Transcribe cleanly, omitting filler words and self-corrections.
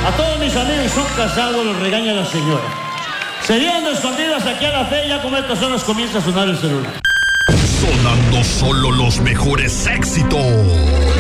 A todos mis amigos que son casados los regaña la señora. Se llevan de escondidas aquí a la fe, ya como estas horas comienza a sonar el celular. Sonando solo los mejores éxitos.